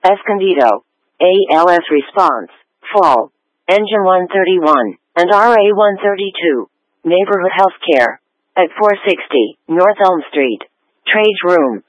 Escondido, ALS Response, Fall, Engine 131, and RA 132, Neighborhood Healthcare, at 460 North Elm Street, Trade Room,